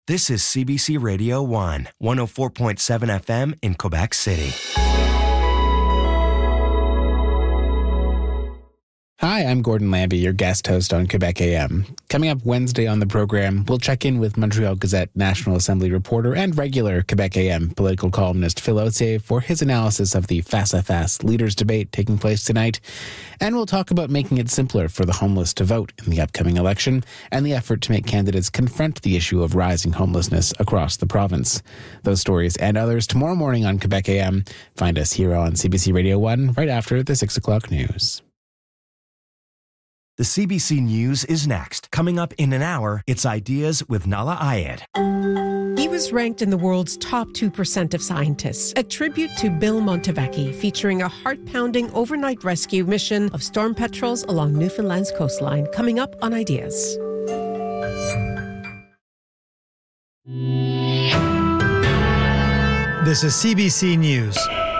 This is CBC Radio 1, 104.7 FM in Quebec City. Hi, I'm Gordon Lambie, your guest host on Quebec AM. Coming up Wednesday on the program, we'll check in with Montreal Gazette National Assembly reporter and regular Quebec AM political columnist Phil Authier for his analysis of the Face-à-Face leaders debate taking place tonight. And we'll talk about making it simpler for the homeless to vote in the upcoming election and the effort to make candidates confront the issue of rising homelessness across the province. Those stories and others tomorrow morning on Quebec AM. Find us here on CBC Radio 1 right after the 6 o'clock news. The CBC News is next. Coming up in an hour, it's Ideas with Nahlah Ayed. He was ranked in the world's top 2% of scientists. A tribute to Bill Montevecchi, featuring a heart-pounding overnight rescue mission of storm petrels along Newfoundland's coastline. Coming up on Ideas. This is CBC News.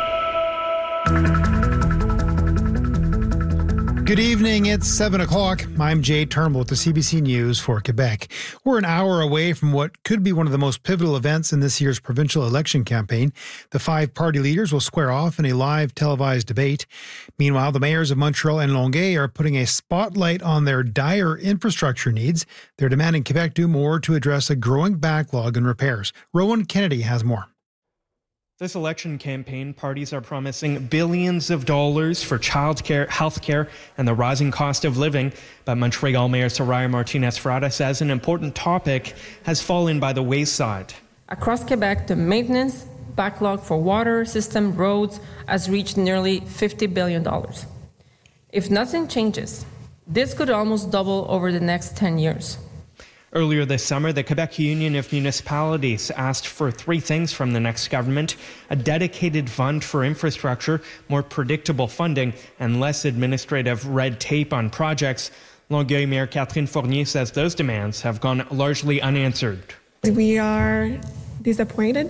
Good evening, it's 7 o'clock. I'm Jay Turnbull with the CBC News for Quebec. We're an hour away from what could be one of the most pivotal events in this year's provincial election campaign. The 5 party leaders will square off in a live televised debate. Meanwhile, the mayors of Montreal and Longueuil are putting a spotlight on their dire infrastructure needs. They're demanding Quebec do more to address a growing backlog in repairs. Rowan Kennedy has more. This election campaign, parties are promising billions of dollars for childcare, healthcare, and the rising cost of living. But Montreal Mayor Soraya Martinez-Frada says an important topic has fallen by the wayside. Across Quebec, the maintenance backlog for water system roads has reached nearly $50 billion. If nothing changes, this could almost double over the next 10 years. Earlier this summer, the Quebec Union of Municipalities asked for 3 things from the next government: a dedicated fund for infrastructure, more predictable funding, and less administrative red tape on projects. Longueuil Mayor Catherine Fournier says those demands have gone largely unanswered. We are disappointed.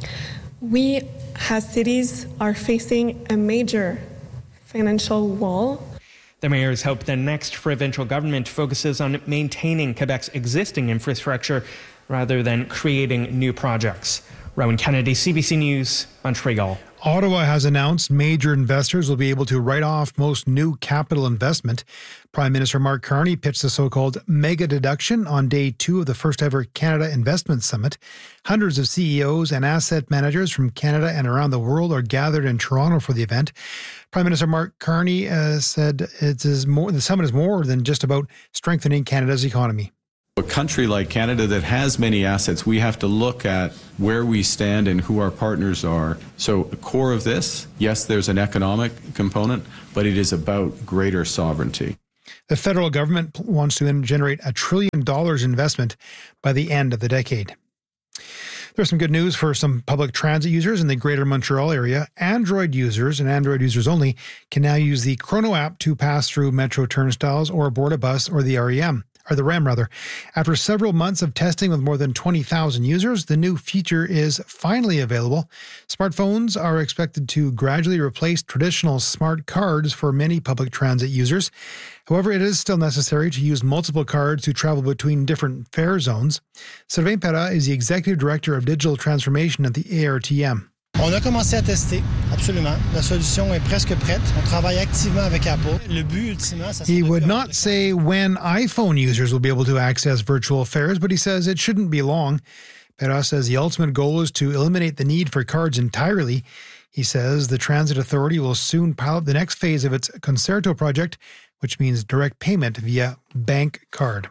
We, as cities, are facing a major financial wall. The mayors hope the next provincial government focuses on maintaining Quebec's existing infrastructure rather than creating new projects. Rowan Kennedy, CBC News, Montreal. Ottawa has announced major investors will be able to write off most new capital investment. Prime Minister Mark Carney pitched the so-called mega deduction on day 2 of the first ever Canada Investment Summit. Hundreds of CEOs and asset managers from Canada and around the world are gathered in Toronto for the event. Prime Minister Mark Carney said the summit is more than just about strengthening Canada's economy. A country like Canada that has many assets, we have to look at where we stand and who our partners are. So the core of this, yes, there's an economic component, but it is about greater sovereignty. The federal government wants to generate $1 trillion investment by the end of the decade. There's some good news for some public transit users in the Greater Montreal area. Android users, and Android users only, can now use the Chrono app to pass through metro turnstiles or board a bus or the REM. Or the RAM, rather. After several months of testing with more than 20,000 users, the new feature is finally available. Smartphones are expected to gradually replace traditional smart cards for many public transit users. However, it is still necessary to use multiple cards to travel between different fare zones. Sylvain Perra is the Executive Director of Digital Transformation at the ARTM. On a commencé à tester, absolument. La solution est presque prête. On travaille activement avec Apple. Le but, ultimement, ça He would not say when iPhone users will be able to access virtual fares, but he says it shouldn't be long. Perra says the ultimate goal is to eliminate the need for cards entirely. He says the Transit Authority will soon pilot the next phase of its Concerto project, which means direct payment via bank card.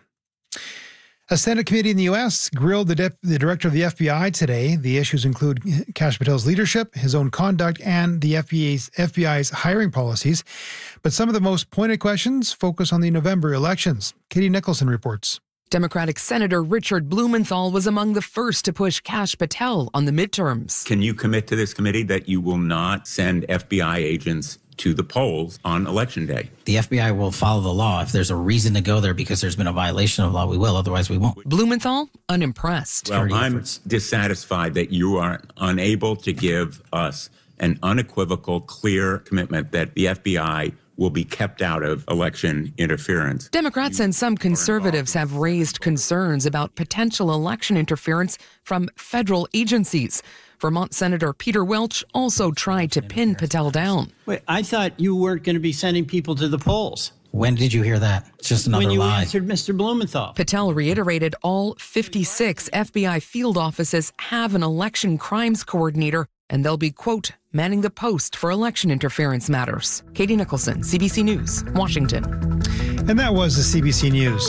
A Senate committee in the U.S. grilled the director of the FBI today. The issues include Kash Patel's leadership, his own conduct, and the FBI's hiring policies. But some of the most pointed questions focus on the November elections. Katie Nicholson reports. Democratic Senator Richard Blumenthal was among the first to push Kash Patel on the midterms. Can you commit to this committee that you will not send FBI agents to the polls on Election Day? The FBI will follow the law. If there's a reason to go there because there's been a violation of law, we will. Otherwise, we won't. Blumenthal, unimpressed. Well, I'm dissatisfied that you are unable to give us an unequivocal, clear commitment that the FBI will be kept out of election interference. Democrats and some conservatives have raised concerns about potential election interference from federal agencies. Vermont Senator Peter Welch also tried to pin Patel down. Wait, I thought you weren't going to be sending people to the polls. When did you hear that? It's just another lie. When you answered Mr. Blumenthal. Patel reiterated all 56 FBI field offices have an election crimes coordinator, and they'll be, quote, manning the post for election interference matters. Katie Nicholson, CBC News, Washington. And that was the CBC News.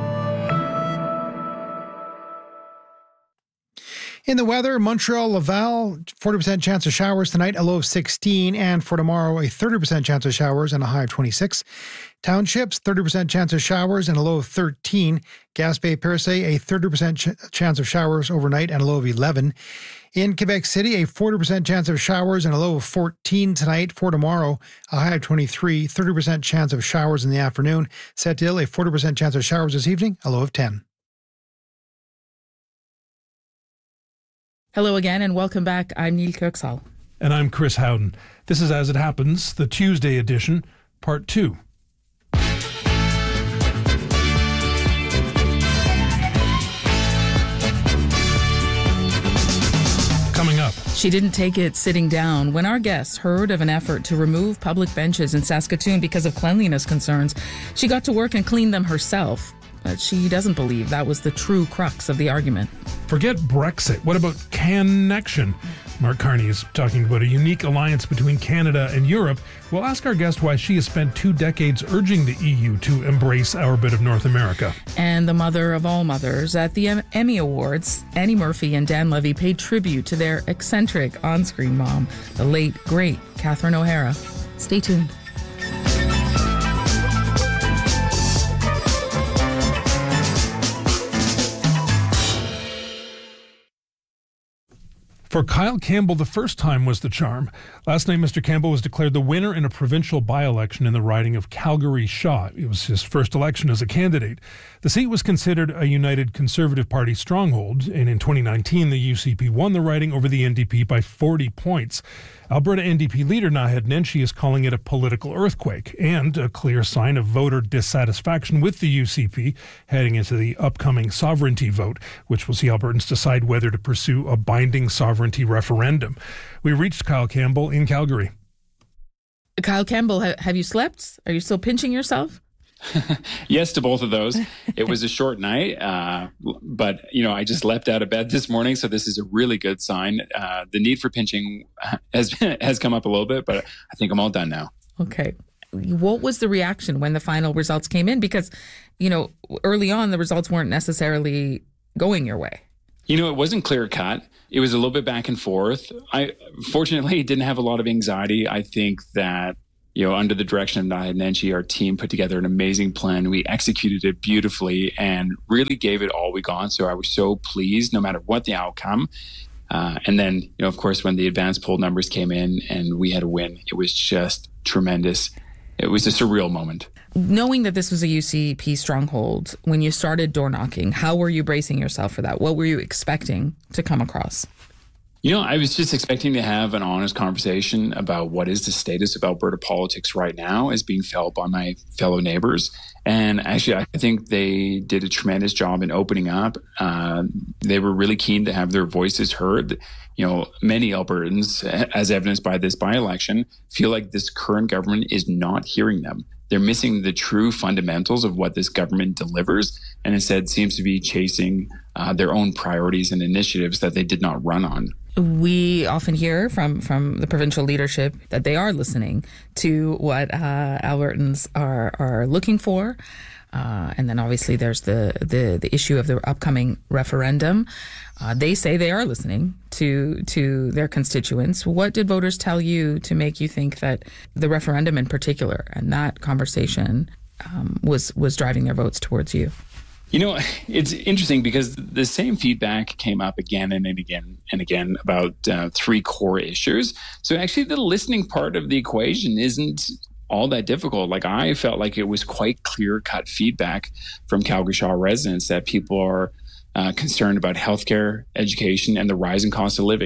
In the weather, Montreal, Laval, 40% chance of showers tonight, a low of 16. And for tomorrow, a 30% chance of showers and a high of 26. Townships, 30% chance of showers and a low of 13. Gaspé, Percé, a 30% chance of showers overnight and a low of 11. In Quebec City, a 40% chance of showers and a low of 14 tonight. For tomorrow, a high of 23, 30% chance of showers in the afternoon. Sept-Îles, a 40% chance of showers this evening, a low of 10. Hello again and welcome back. I'm Neil Kirksall. And I'm Chris Howden. This is As It Happens, the Tuesday edition, Part 2. Coming up. She didn't take it sitting down when our guest heard of an effort to remove public benches in Saskatoon because of cleanliness concerns. She got to work and cleaned them herself. But she doesn't believe that was the true crux of the argument. Forget Brexit. What about Connection? Mark Carney is talking about a unique alliance between Canada and Europe. We'll ask our guest why she has spent 2 decades urging the EU to embrace our bit of North America. And the mother of all mothers, at the Emmy Awards, Annie Murphy and Dan Levy paid tribute to their eccentric on-screen mom, the late, great Catherine O'Hara. Stay tuned. For Kyle Campbell, the first time was the charm. Last night, Mr. Campbell was declared the winner in a provincial by-election in the riding of Calgary-Shaw. It was his first election as a candidate. The seat was considered a United Conservative Party stronghold, and in 2019, the UCP won the riding over the NDP by 40 points. Alberta NDP leader Naheed Nenshi is calling it a political earthquake and a clear sign of voter dissatisfaction with the UCP heading into the upcoming sovereignty vote, which will see Albertans decide whether to pursue a binding sovereignty referendum. We reached Kyle Campbell in Calgary. Kyle Campbell, have you slept? Are you still pinching yourself? Yes to both of those. It was a short night, but I just leapt out of bed this morning, so this is a really good sign. The need for pinching has come up a little bit, but I think I'm all done now. Okay. What was the reaction when the final results came in? Because, early on, the results weren't necessarily going your way. It wasn't clear cut. It was a little bit back and forth. I fortunately didn't have a lot of anxiety. I think that under the direction of Naheed Nenshi, our team put together an amazing plan. We executed it beautifully and really gave it all we got. So I was so pleased no matter what the outcome. And then, of course, when the advanced poll numbers came in and we had a win, it was just tremendous. It was a surreal moment. Knowing that this was a UCP stronghold, when you started door knocking, how were you bracing yourself for that? What were you expecting to come across? I was just expecting to have an honest conversation about what is the status of Alberta politics right now as being felt by my fellow neighbors. And actually, I think they did a tremendous job in opening up. They were really keen to have their voices heard. Many Albertans, as evidenced by this by-election, feel like this current government is not hearing them. They're missing the true fundamentals of what this government delivers, and instead seems to be chasing their own priorities and initiatives that they did not run on. We often hear from the provincial leadership that they are listening to what Albertans are looking for. And then obviously there's the issue of the upcoming referendum. They say they are listening to their constituents. What did voters tell you to make you think that the referendum in particular and that conversation was driving their votes towards you? It's interesting because the same feedback came up again and again about 3 core issues. So actually the listening part of the equation isn't all that difficult. Like, I felt like it was quite clear-cut feedback from Calgary-Shaw residents that people are concerned about healthcare, education, and the rising cost of living.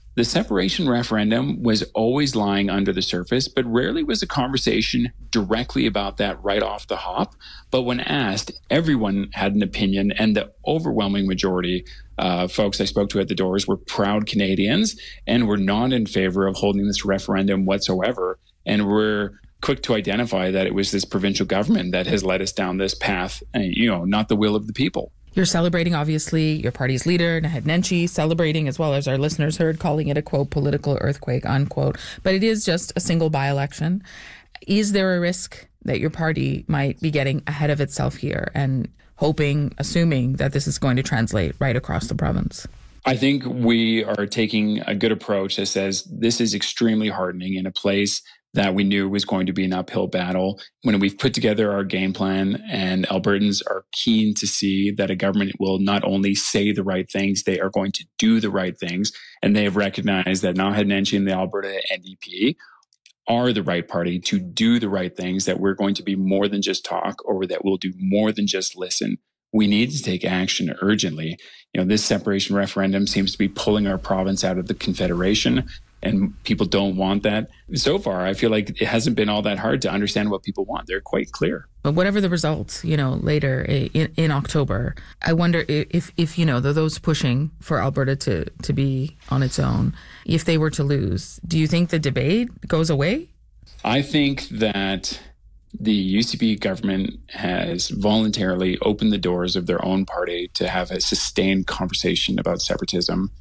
The separation referendum was always lying under the surface, but rarely was a conversation directly about that right off the hop. But when asked, everyone had an opinion, and the overwhelming majority of folks I spoke to at the doors were proud Canadians and were not in favor of holding this referendum whatsoever, and were quick to identify that it was this provincial government that has led us down this path, not the will of the people. You're celebrating, obviously, your party's leader, Naheed Nenshi, celebrating, as well as our listeners heard, calling it a, quote, political earthquake, unquote. But it is just a single by-election. Is there a risk that your party might be getting ahead of itself here and assuming that this is going to translate right across the province? I think we are taking a good approach that says this is extremely hardening in a place that we knew was going to be an uphill battle. When we've put together our game plan and Albertans are keen to see that a government will not only say the right things, they are going to do the right things. And they have recognized that Naheed Nenshi and the Alberta NDP are the right party to do the right things, that we're going to be more than just talk, or that we'll do more than just listen. We need to take action urgently. This separation referendum seems to be pulling our province out of the Confederation, and people don't want that. So far, I feel like it hasn't been all that hard to understand what people want. They're quite clear. But whatever the results, later in October, I wonder if those pushing for Alberta to be on its own, if they were to lose, do you think the debate goes away? I think that the UCP government has voluntarily opened the doors of their own party to have a sustained conversation about separatism.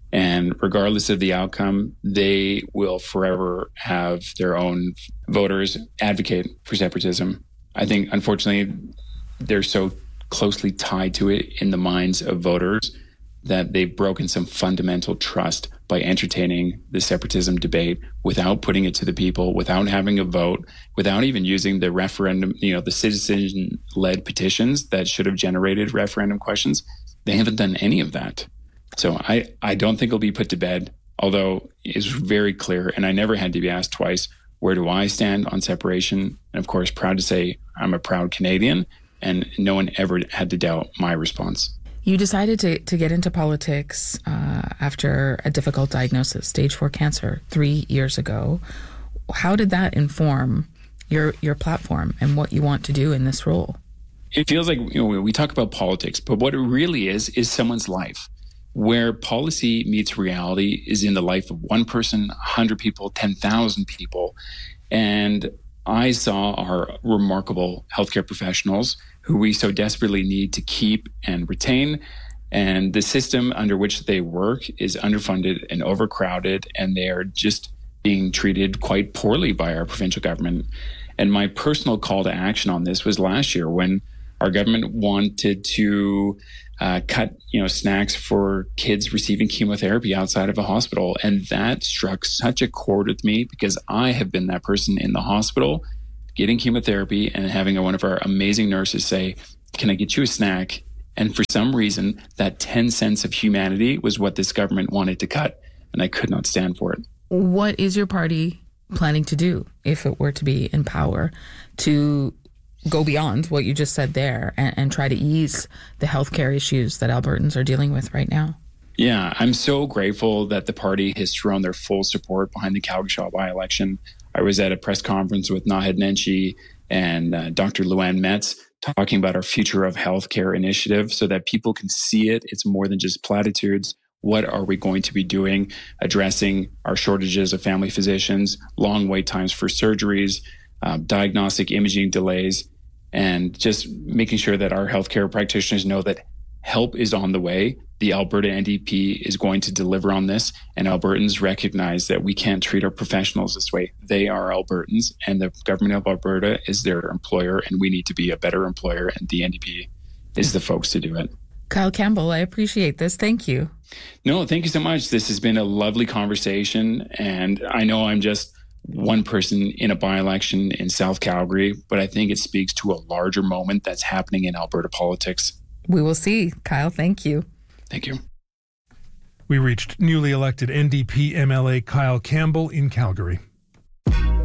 And regardless of the outcome, they will forever have their own voters advocate for separatism. I think, unfortunately, they're so closely tied to it in the minds of voters that they've broken some fundamental trust by entertaining the separatism debate without putting it to the people, without having a vote, without even using the referendum, the citizen-led petitions that should have generated referendum questions. They haven't done any of that. So I don't think it'll be put to bed, although it's very clear, and I never had to be asked twice, where do I stand on separation? And of course, proud to say I'm a proud Canadian, and no one ever had to doubt my response. You decided to get into politics after a difficult diagnosis, stage 4 cancer, 3 years ago. How did that inform your platform and what you want to do in this role? It feels like we talk about politics, but what it really is someone's life. Where policy meets reality is in the life of one person, 100 people, 10,000 people. And I saw our remarkable healthcare professionals who we so desperately need to keep and retain. And the system under which they work is underfunded and overcrowded, and they are just being treated quite poorly by our provincial government. And my personal call to action on this was last year when our government wanted to cut, snacks for kids receiving chemotherapy outside of a hospital. And that struck such a chord with me because I have been that person in the hospital getting chemotherapy and having one of our amazing nurses say, "Can I get you a snack?" And for some reason, that 10 cents of humanity was what this government wanted to cut. And I could not stand for it. What is your party planning to do if it were to be in power to go beyond what you just said there and try to ease the healthcare issues that Albertans are dealing with right now? Yeah, I'm so grateful that the party has thrown their full support behind the Calgary Shaw by-election. I was at a press conference with Naheed Nenshi and Dr. Luann Metz talking about our Future of Healthcare initiative so that people can see it. It's more than just platitudes. What are we going to be doing addressing our shortages of family physicians, long wait times for surgeries, diagnostic imaging delays, and just making sure that our healthcare practitioners know that help is on the way. The Alberta NDP is going to deliver on this, and Albertans recognize that we can't treat our professionals this way. They are Albertans, and the government of Alberta is their employer, and we need to be a better employer, and the NDP is the folks to do it. Kyle Campbell, I appreciate this. Thank you. No, thank you so much. This has been a lovely conversation, and I know I'm just one person in a by-election in South Calgary, but I think it speaks to a larger moment that's happening in Alberta politics. We will see. Kyle, thank you. Thank you. We reached newly elected NDP MLA Kyle Campbell in Calgary.